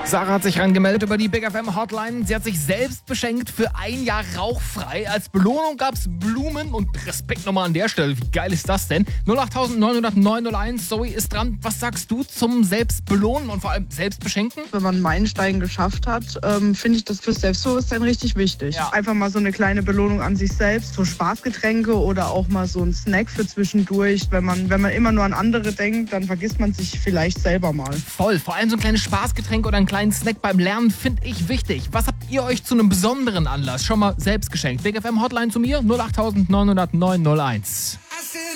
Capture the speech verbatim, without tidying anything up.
Sarah hat sich rangemeldet über die Big F M Hotline. Sie hat sich selbst beschenkt für ein Jahr rauchfrei. Als Belohnung gab's Blumen und Respekt nochmal an der Stelle. Wie geil ist das denn? null acht neun null neun null eins. Zoe ist dran. Was sagst du zum Selbstbelohnen und vor allem Selbstbeschenken? Wenn man einen Meilenstein geschafft hat, ähm, finde ich das fürs Selbstbewusstsein richtig wichtig. Ja. Einfach mal so eine kleine Belohnung an sich selbst, so Spaßgetränke oder auch mal so ein Snack für zwischendurch. Wenn man, wenn man immer nur an andere denkt, dann vergisst man sich vielleicht selber mal. Voll. Vor allem so ein kleines Spaßgetränk oder einen kleinen Snack beim Lernen finde ich wichtig. Was habt ihr euch zu einem besonderen Anlass schon mal selbst geschenkt? Big F M Hotline zu mir null acht neun null neun null eins.